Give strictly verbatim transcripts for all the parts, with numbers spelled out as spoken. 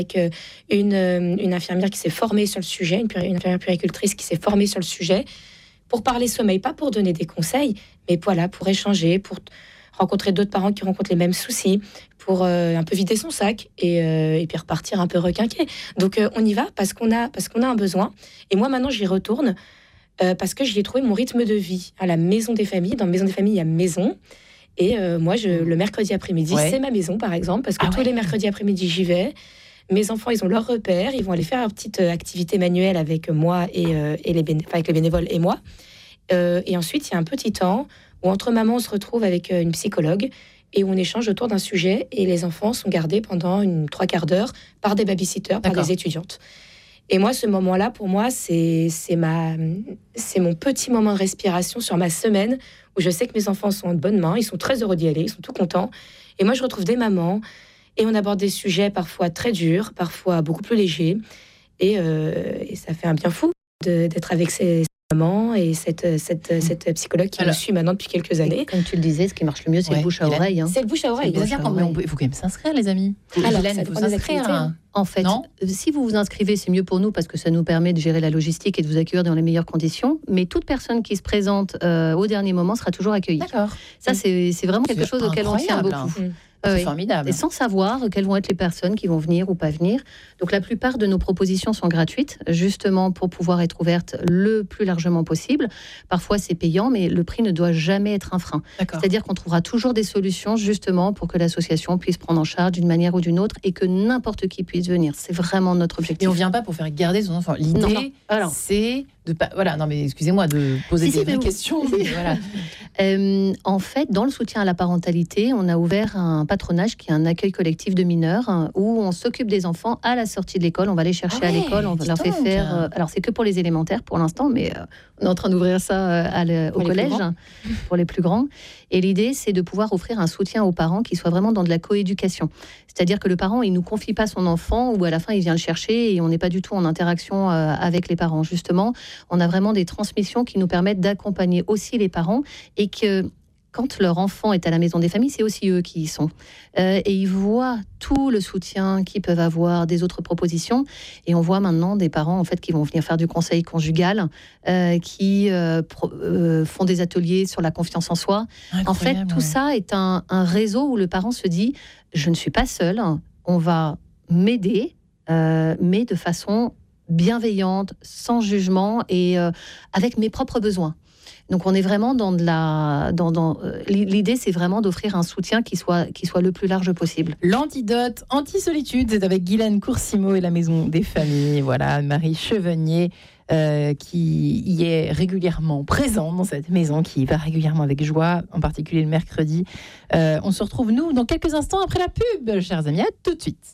avec euh, une, euh, une infirmière qui s'est formée sur le sujet, une, puri- une infirmière puéricultrice qui s'est formée sur le sujet, pour parler sommeil, pas pour donner des conseils, mais voilà, pour échanger, pour rencontrer d'autres parents qui rencontrent les mêmes soucis, pour euh, un peu vider son sac et, euh, et puis repartir un peu requinqué. Donc euh, on y va parce qu'on a, parce qu'on a un besoin. Et moi maintenant j'y retourne euh, parce que j'y ai trouvé mon rythme de vie à la maison des familles. Dans Maison des familles, il y a maison. Et euh, moi, je, le mercredi après-midi, ouais. c'est ma maison, par exemple, parce que ah tous ouais. les mercredis après-midi, j'y vais. Mes enfants, ils ont leur repère. Ils vont aller faire leur petite activité manuelle avec moi et, euh, et les, béné- enfin, avec les bénévoles et moi. Euh, et ensuite, il y a un petit temps où entre mamans, on se retrouve avec une psychologue et où on échange autour d'un sujet. Et les enfants sont gardés pendant une trois quarts d'heure par des babysitters, par D'accord. des étudiantes. Et moi, ce moment-là, pour moi, c'est, c'est, ma, c'est mon petit moment de respiration sur ma semaine où je sais que mes enfants sont en bonne main, ils sont très heureux d'y aller, ils sont tout contents. Et moi, je retrouve des mamans et on aborde des sujets parfois très durs, parfois beaucoup plus légers. Et, euh, et ça fait un bien fou de, d'être avec ces mamans et cette, cette, cette psychologue qui Alors, me suit maintenant depuis quelques années. Comme tu le disais, ce qui marche le mieux, c'est ouais, le bouche à oreille. Hein. C'est le bouche à oreille. Il faut quand même s'inscrire, les amis. Alors, Hélène, il faut s'inscrire. Hein. En fait, non si vous vous inscrivez, c'est mieux pour nous parce que ça nous permet de gérer la logistique et de vous accueillir dans les meilleures conditions. Mais toute personne qui se présente euh, au dernier moment sera toujours accueillie. D'accord. Ça, c'est, c'est vraiment quelque c'est chose auquel on tient beaucoup. Mmh. C'est oui. formidable. Et sans savoir quelles vont être les personnes qui vont venir ou pas venir. Donc la plupart de nos propositions sont gratuites, justement pour pouvoir être ouvertes le plus largement possible. Parfois c'est payant, mais le prix ne doit jamais être un frein. D'accord. C'est-à-dire qu'on trouvera toujours des solutions justement pour que l'association puisse prendre en charge d'une manière ou d'une autre et que n'importe qui puisse venir. C'est vraiment notre objectif. Et on ne vient pas pour faire garder son enfant. L'idée, non, non. Alors, c'est de pas, voilà, non mais excusez-moi de poser si, des si, vraies questions. Mais voilà. euh, en fait, dans le soutien à la parentalité, on a ouvert un patronage qui est un accueil collectif de mineurs hein, où on s'occupe des enfants à la sortie de l'école. On va les chercher ah ouais, à l'école, on leur fait faire. Euh, alors c'est que pour les élémentaires pour l'instant, mais euh, on est en train d'ouvrir ça euh, à le, au collège pour les plus grands. Et l'idée, c'est de pouvoir offrir un soutien aux parents qui soit vraiment dans de la coéducation. C'est-à-dire que le parent, il nous confie pas son enfant ou à la fin, il vient le chercher et on n'est pas du tout en interaction euh, avec les parents. Justement, on a vraiment des transmissions qui nous permettent d'accompagner aussi les parents et que quand leur enfant est à la maison des familles, c'est aussi eux qui y sont. Euh, et ils voient tout le soutien qu'ils peuvent avoir, des autres propositions. Et on voit maintenant des parents en fait, qui vont venir faire du conseil conjugal, euh, qui euh, pro, euh, font des ateliers sur la confiance en soi. Incroyable, en fait, tout ouais. ça est un, un réseau où le parent se dit « je ne suis pas seul, on va m'aider, euh, mais de façon bienveillante, sans jugement et euh, avec mes propres besoins ». Donc on est vraiment dans de la, dans, dans euh, l'idée, c'est vraiment d'offrir un soutien qui soit qui soit le plus large possible. L'antidote anti-solitude, c'est avec Guylaine Coursimo et la Maison des Familles. Voilà, Marie Chevenier euh, qui y est régulièrement présente dans cette maison, qui y va régulièrement avec joie, en particulier le mercredi. Euh, on se retrouve nous dans quelques instants après la pub, chers amis. À tout de suite.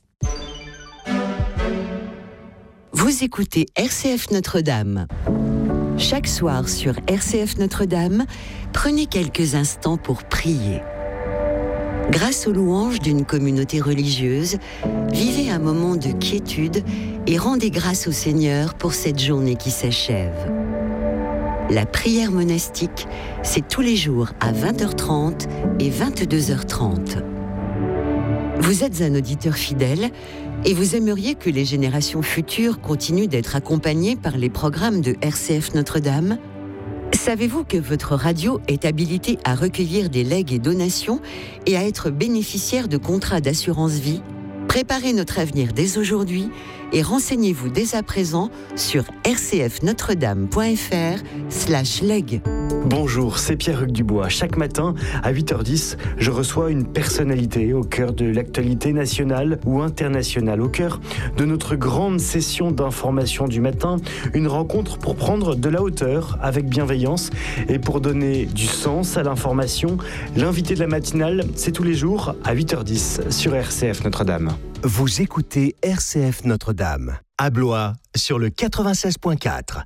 Vous écoutez R C F Notre-Dame. Chaque soir sur R C F Notre-Dame, prenez quelques instants pour prier. Grâce aux louanges d'une communauté religieuse, vivez un moment de quiétude et rendez grâce au Seigneur pour cette journée qui s'achève. La prière monastique, c'est tous les jours à vingt heures trente et vingt-deux heures trente. Vous êtes un auditeur fidèle et vous aimeriez que les générations futures continuent d'être accompagnées par les programmes de R C F Notre-Dame ? Savez-vous que votre radio est habilitée à recueillir des legs et donations et à être bénéficiaire de contrats d'assurance vie ? Préparez notre avenir dès aujourd'hui et renseignez-vous dès à présent sur rcfnotredame.fr slash leg. Bonjour, c'est Pierre-Hugues Dubois. Chaque matin, à huit heures dix, je reçois une personnalité au cœur de l'actualité nationale ou internationale, au cœur de notre grande session d'information du matin, une rencontre pour prendre de la hauteur avec bienveillance et pour donner du sens à l'information. L'invité de la matinale, c'est tous les jours à huit heures dix sur R C F Notre-Dame. Vous écoutez R C F Notre-Dame, à Blois, sur le quatre-vingt-seize virgule quatre.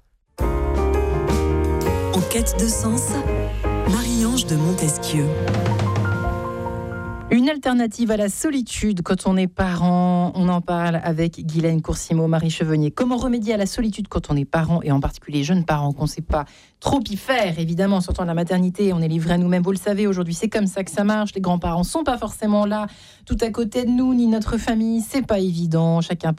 En quête de sens, Marie-Ange de Montesquieu. Une alternative à la solitude quand on est parent, on en parle avec Guylaine Coursimo, Marie Chevenier. Comment remédier à la solitude quand on est parent, et en particulier jeunes parents, qu'on ne sait pas trop y faire, évidemment, en sortant de la maternité, on est livré à nous-mêmes, vous le savez, aujourd'hui c'est comme ça que ça marche, les grands-parents ne sont pas forcément là, tout à côté de nous, ni notre famille, c'est pas évident, chacun